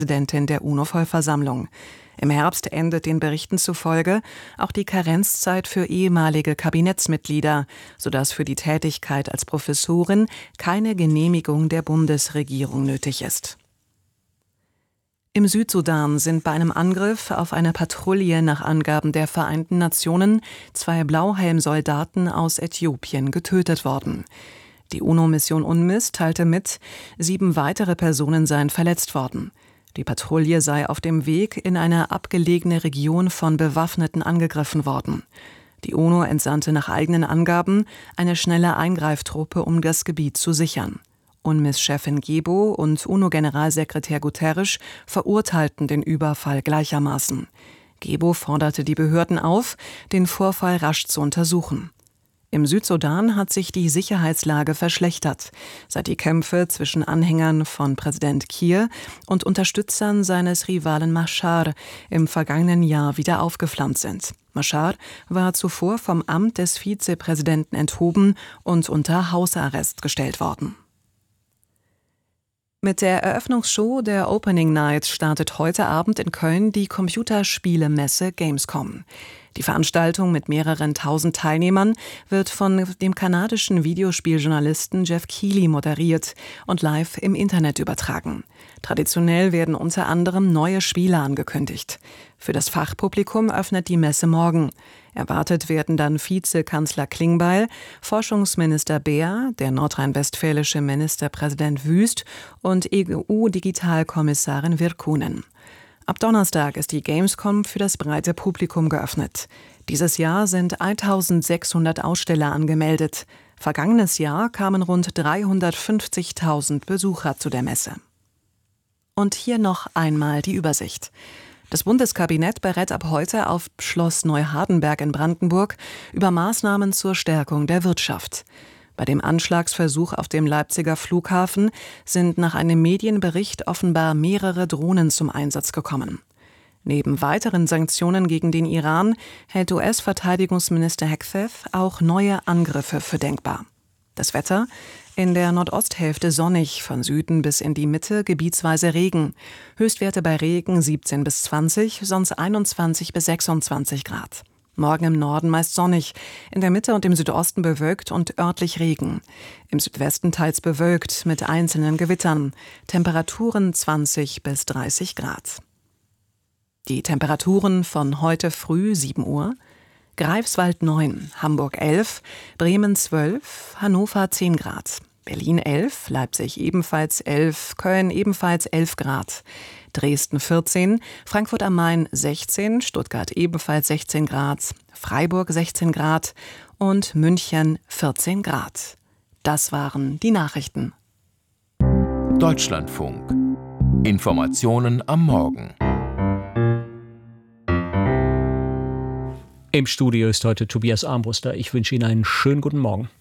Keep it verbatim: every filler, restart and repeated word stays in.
Präsidentin der UNO-Vollversammlung. Im Herbst endet den Berichten zufolge auch die Karenzzeit für ehemalige Kabinettsmitglieder, sodass für die Tätigkeit als Professorin keine Genehmigung der Bundesregierung nötig ist. Im Südsudan sind bei einem Angriff auf eine Patrouille nach Angaben der Vereinten Nationen zwei Blauhelmsoldaten aus Äthiopien getötet worden. Die UNO-Mission UNMISS teilte mit, sieben weitere Personen seien verletzt worden. Die Patrouille sei auf dem Weg in eine abgelegene Region von Bewaffneten angegriffen worden. Die UNO entsandte nach eigenen Angaben eine schnelle Eingreiftruppe, um das Gebiet zu sichern. UNMISS-Chefin Gebo und UNO-Generalsekretär Guterres verurteilten den Überfall gleichermaßen. Gebo forderte die Behörden auf, den Vorfall rasch zu untersuchen. Im Südsudan hat sich die Sicherheitslage verschlechtert, seit die Kämpfe zwischen Anhängern von Präsident Kiir und Unterstützern seines Rivalen Machar im vergangenen Jahr wieder aufgeflammt sind. Machar war zuvor vom Amt des Vizepräsidenten enthoben und unter Hausarrest gestellt worden. Mit der Eröffnungsshow der Opening Night startet heute Abend in Köln die Computerspielemesse Gamescom. Die Veranstaltung mit mehreren tausend Teilnehmern wird von dem kanadischen Videospieljournalisten Jeff Keighley moderiert und live im Internet übertragen. Traditionell werden unter anderem neue Spiele angekündigt. Für das Fachpublikum öffnet die Messe morgen. Erwartet werden dann Vizekanzler Klingbeil, Forschungsminister Beer, der nordrhein-westfälische Ministerpräsident Wüst und E U-Digitalkommissarin Virkkunen. Ab Donnerstag ist die Gamescom für das breite Publikum geöffnet. Dieses Jahr sind eintausendsechshundert Aussteller angemeldet. Vergangenes Jahr kamen rund dreihundertfünfzigtausend Besucher zu der Messe. Und hier noch einmal die Übersicht. Das Bundeskabinett berät ab heute auf Schloss Neuhardenberg in Brandenburg über Maßnahmen zur Stärkung der Wirtschaft. Bei dem Anschlagsversuch auf dem Leipziger Flughafen sind nach einem Medienbericht offenbar mehrere Drohnen zum Einsatz gekommen. Neben weiteren Sanktionen gegen den Iran hält U S-Verteidigungsminister Hegseth auch neue Angriffe für denkbar. Das Wetter: in der Nordosthälfte sonnig, von Süden bis in die Mitte gebietsweise Regen. Höchstwerte bei Regen siebzehn bis zwanzig, sonst einundzwanzig bis sechsundzwanzig Grad. Morgen im Norden meist sonnig, in der Mitte und im Südosten bewölkt und örtlich Regen. Im Südwesten teils bewölkt mit einzelnen Gewittern. Temperaturen zwanzig bis dreißig Grad. Die Temperaturen von heute früh sieben Uhr: Greifswald neun, Hamburg elf, Bremen zwölf, Hannover zehn Grad, Berlin elf, Leipzig ebenfalls elf, Köln ebenfalls elf Grad, Dresden vierzehn, Frankfurt am Main sechzehn, Stuttgart ebenfalls sechzehn Grad, Freiburg sechzehn Grad und München vierzehn Grad. Das waren die Nachrichten. Deutschlandfunk. Informationen am Morgen. Im Studio ist heute Tobias Armbruster. Ich wünsche Ihnen einen schönen guten Morgen.